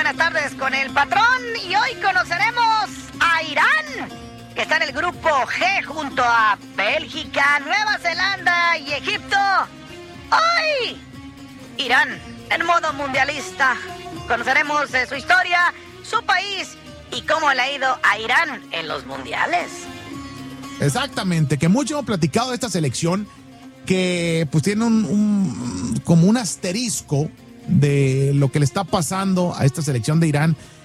buenas tardes con el patrón y hoy conoceremos a Irán, que está en el grupo G junto a Bélgica, Nueva Zelanda y Egipto. Hoy, Irán en modo mundialista. Conoceremos su historia, su país y cómo le ha ido a Irán en los mundiales. Exactamente, que mucho hemos platicado de esta selección que pues tiene como un asterisco de lo que le está pasando a esta selección de Irán